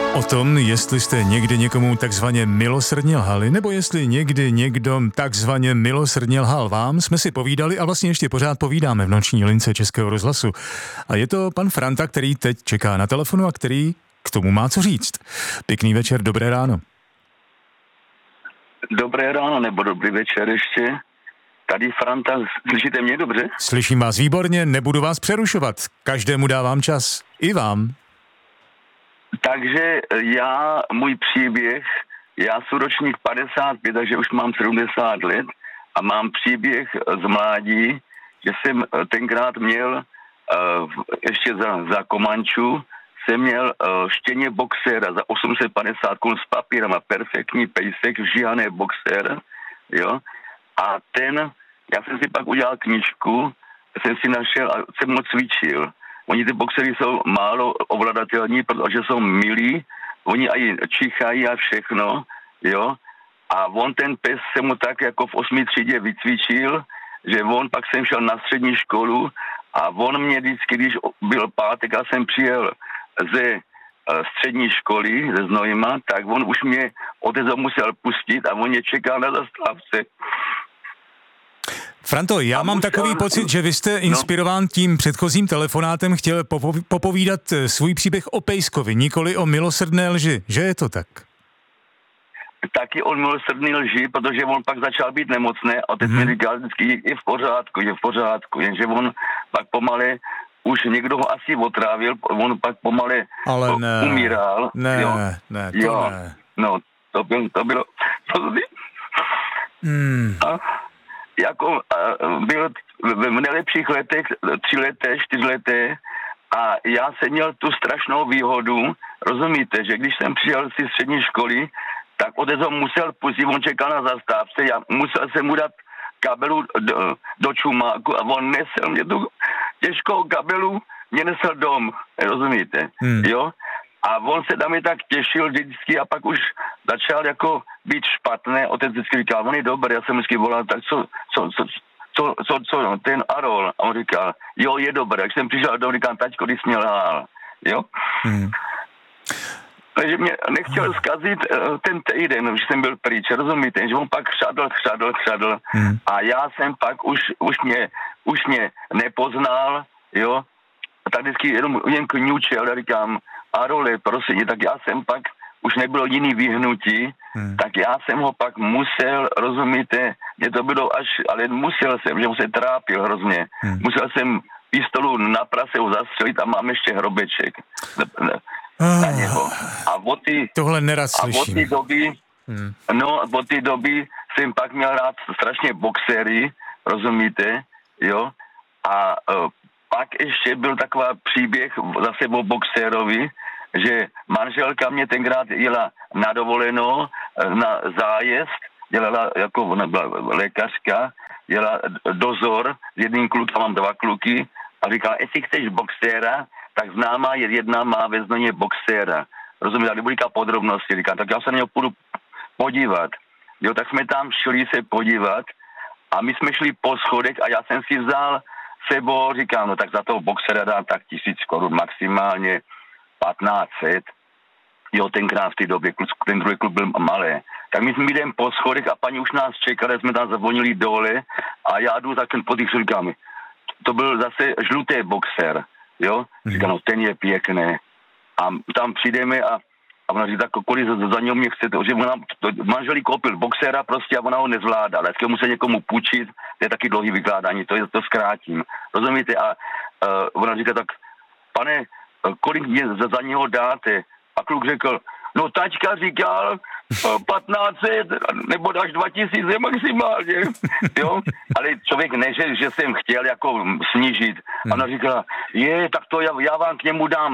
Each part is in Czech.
O tom, jestli jste někdy někomu takzvaně milosrdně lhali, nebo jestli někdy někdo takzvaně milosrdně lhal vám, jsme si povídali a vlastně ještě pořád povídáme v noční lince Českého rozhlasu. A je to pan Franta, který teď čeká na telefonu a který k tomu má co říct. Pěkný večer, dobré ráno. Dobré ráno, nebo dobrý večer ještě. Tady Franta, slyšíte mě dobře? Slyším vás výborně, nebudu vás přerušovat. Každému dávám čas. I vám. Takže můj příběh, já jsem ročník 55, takže už mám 70 let a mám příběh z mládí, že jsem tenkrát měl, ještě za Komančů, jsem měl štěně boxéra za 850 korun s papírama, perfektní pejsek, vžíhaný boxér, jo. A já jsem si pak udělal knížku, jsem si našel a jsem moc cvičil. Oni ty boxery jsou málo ovladatelní, protože jsou milí, oni i čichají a všechno, jo. A ten pes se mu tak jako v 8. třídě vycvičil, že pak jsem šel na střední školu a on mě vždycky, když byl pátek a jsem přijel ze střední školy, ze Znojma, tak on už mě otec musel pustit a on mě čekal na zastávce. Franto, já mám takový pocit, že vy jste inspirován tím předchozím telefonátem chtěl popovídat svůj příběh o pejskovi, nikoli o milosrdné lži, že je to tak? Taky on milosrdný lži, protože on pak začal být nemocný a teď mi říkal vždycky, je v pořádku, jenže on pak pomale, už někdo ho asi otrávil, on pak pomale umíral. Ne. No, to bylo. Byl v nejlepších letech, 3leté, 4leté a já jsem měl tu strašnou výhodu, rozumíte, že když jsem přijel z střední školy, tak otec ho musel pustit, on čekal na zastávce, já musel jsem mu dát kabelu do čumáku a on nesel mě tu těžkou kabelu, mě nesel dom, rozumíte, jo? A on se tam tak těšil vždycky a pak už začal jako být špatné. Otec vždycky říkal, on je dobrý, já jsem vždycky volal, tak co, ten Arol. A on říkal, jo, je dobrý. Jak jsem přišel domů, říkám, taťko, když mě lhal, jo? Takže mě nechtěl zkazit ten týden, že jsem byl pryč, rozumíte, že on pak chřadl a já jsem pak už mě nepoznal, jo? A tak vždycky jen kňučel a říkám, Arole, prosím, tak já jsem pak, už nebylo jiný vyhnutí, tak já jsem ho pak musel, rozumíte, mě to bylo ale musel jsem, že mu se trápil hrozně. Musel jsem pistolu na prase ho zastřelit a mám ještě hrobeček na něho. Tohle nerad slyším. Od té doby jsem pak měl rád strašně boxery, rozumíte, jo, a pak ještě byl takový příběh zase o boxérovi, že manželka mě tenkrát jela na dovolenou, na zájezd, dělala jako lékařka, jela dozor s jedním klukem, mám 2 kluky a říkala, jestli chceš boxéra, tak známá jedna má ve Znojmě boxéra. Rozumíte, nebudu říkat podrobnosti, říkám, tak já se na něho půjdu podívat. Jo, tak jsme tam šli se podívat a my jsme šli po schodech a já jsem si vzal sebou, říkám, no tak za toho boxera dám tak 1000 korun, maximálně 1500. Jo, tenkrát v té době, ten druhý klub byl malý. Tak my jsme jdem po schodech a paní už nás čekala, jsme tam zavonili dole a já jdu tak po těch schodkami. To byl zase žlutý boxer, jo. Říkám, no ten je pěkný. A tam přijdeme a ona říká, kolik za něho mě chcete, že ona manželí koupil boxera prostě a ona ho nezvládala. Vždycky musel někomu půjčit, to je taky dlouhý vykládání, to zkrátím. Rozumíte? A ona říká, tak pane, kolik mě za něho dáte? A kluk řekl, no taťka říkal 1500 nebo až 2000 maximálně, jo, ale člověk neřekl, že jsem chtěl jako snížit. A ona říkala, tak to já vám k němu dám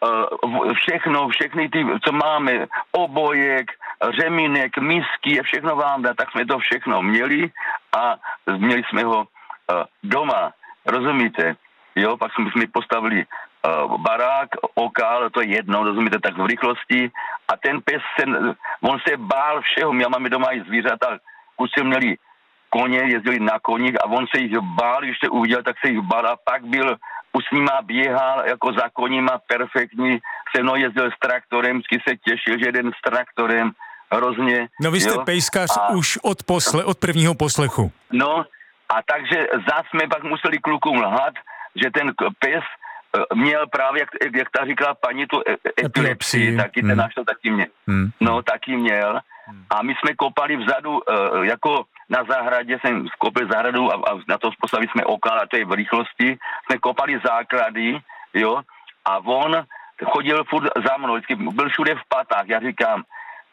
všechny ty, co máme, obojek, řemínek, misky, všechno vám dá, tak jsme to všechno měli a měli jsme ho doma, rozumíte, jo, pak jsme postavili barák, okál, to je jedno, rozumíte, tak v rychlosti a ten pes on se bál všeho, já máme doma i zvířata, kluci měli koně, jezdili na koních a on se jich bál, když se uviděl, tak se jich bál a pak byl už s nima běhal jako za koníma perfektní, se mnou jezdil s traktorem, vždycky se těšil, že jeden s traktorem, hrozně. No vy jste pejskař už od prvního poslechu. No a takže zás jsme pak museli klukům lhat, že ten pes měl právě, jak ta říkala paní, tu epilepsii, taky ten náš to taky měl. No, taky měl. A my jsme kopali vzadu, jako na zahradě, jsem kopil zahradu a na to postavili jsme okal, a to je v rychlosti, jsme kopali základy, jo, a on chodil furt za mnou, vždycky byl všude v patách, já říkám,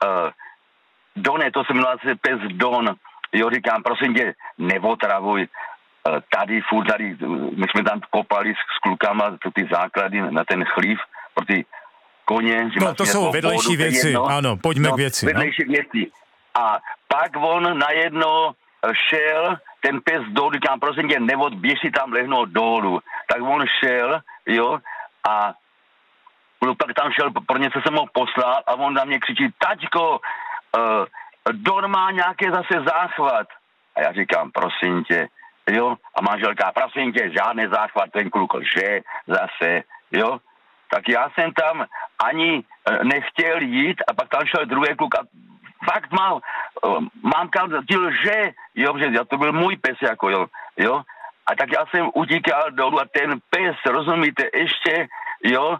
Done, to se jmenuje pes Don, jo, říkám, prosím tě, neotravuj, tady, my jsme tam kopali s klukama ty základy na ten chlív pro ty koně. No to jsou vedlejší věci, ano, pojďme k věci. Vedlejší věci. A pak on najednou šel, ten pes dolů, říkám, prosím tě, běž si tam lehnout dolů. Tak on šel, jo, a pak tam šel, pro něco jsem ho poslal a on na mě křičí, taťko, Don má nějaké zase záchvat. A já říkám, prosím tě, jo, a manželka, prosím tě, žádný záchvat, ten kluk lže zase, jo. Tak já jsem tam ani nechtěl jít a pak tam šel druhý kluk a fakt mámka ti lže, jo, že to byl můj pes, jako jo. A tak já jsem utíkal dolů a ten pes, rozumíte, ještě, jo,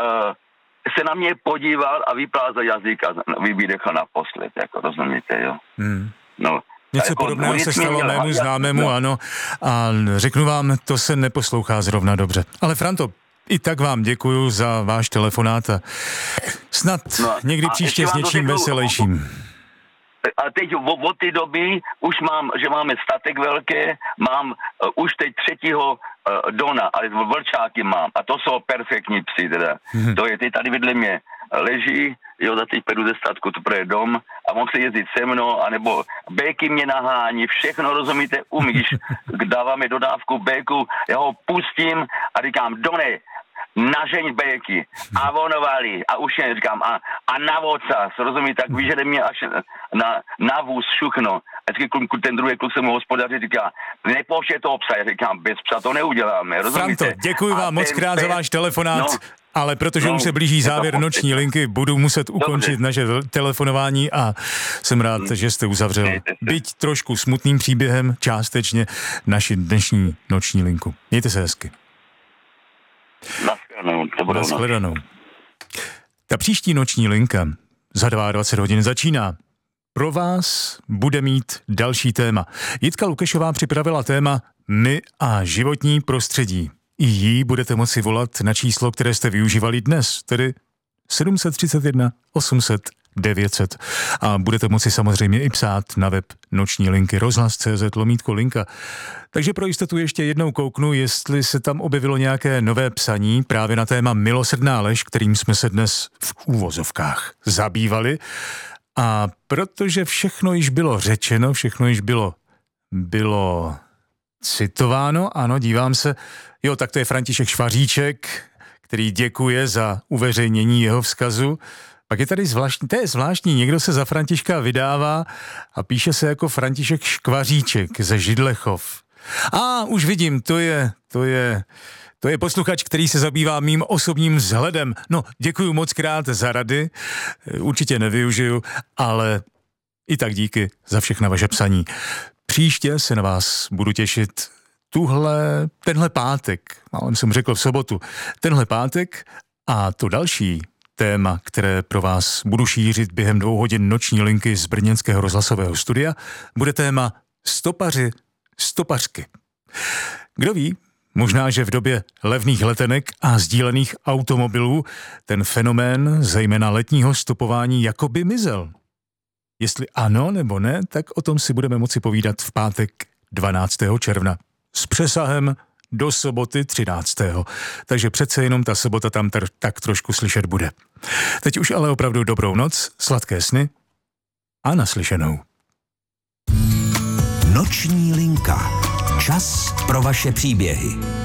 se na mě podíval a vyplázal jazyk a vydechal naposled, jako rozumíte, jo. No. Něco jako podobného se stalo mému známému, ano. A řeknu vám, to se neposlouchá zrovna dobře. Ale Franto, i tak vám děkuju za váš telefonát a snad někdy příště s něčím veselějším. A teď od té doby už máme statek velké, mám už teď 3. Dona, ale vlčáky mám a to jsou perfektní psi teda. To je, teď tady vedle mě leží, jo, za teď půjdu ze statku, to je dom a on se jezdit se mnou, anebo béky mě nahání, všechno, rozumíte, umíš, dáváme dodávku béku, já ho pustím a říkám, Done, nažeň béky a on valí a už jen říkám a na vocas, rozumíte, tak vyžede mě až na vůz všechno. A ten druhý kluk se mu hospodaři říká, nepouště to psa, já říkám, bez psa to neuděláme, rozumíte. Franto, děkuji vám moc krát za váš telefonát. Ale protože už se blíží závěr noční linky, budu muset ukončit naše telefonování a jsem rád, že jste uzavřel, byť trošku smutným příběhem, částečně naši dnešní noční linku. Mějte se hezky. Nashledanou. Ta příští noční linka za 22 hodin začíná. Pro vás bude mít další téma. Jitka Lukešová připravila téma My a životní prostředí. I jí budete moci volat na číslo, které jste využívali dnes, tedy 731 800 900. A budete moci samozřejmě i psát na web noční linky rozhlas.cz/linka. Takže pro jistotu ještě jednou kouknu, jestli se tam objevilo nějaké nové psaní právě na téma milosrdná lež, kterým jsme se dnes v úvozovkách zabývali. A protože všechno již bylo řečeno, všechno již bylo citováno, ano, dívám se, jo, tak to je František Švaříček, který děkuje za uveřejnění jeho vzkazu. Pak je tady zvláštní, to je zvláštní, někdo se za Františka vydává a píše se jako František Škvaříček ze Židlechov. Už vidím, to je posluchač, který se zabývá mým osobním vzhledem. No, děkuju moc krát za rady, určitě nevyužiju, ale i tak díky za všechna vaše psaní. Příště se na vás budu těšit tenhle pátek, ale jsem řekl v sobotu, tenhle pátek a to další téma, které pro vás budu šířit během 2 hodin noční linky z brněnského rozhlasového studia, bude téma stopaři, stopařky. Kdo ví, možná, že v době levných letenek a sdílených automobilů ten fenomén, zejména letního stopování, jakoby mizel. Jestli ano nebo ne, tak o tom si budeme moci povídat v pátek 12. června s přesahem do soboty 13. Takže přece jenom ta sobota tam tak trošku slyšet bude. Teď už ale opravdu dobrou noc, sladké sny a naslyšenou. Noční linka. Čas pro vaše příběhy.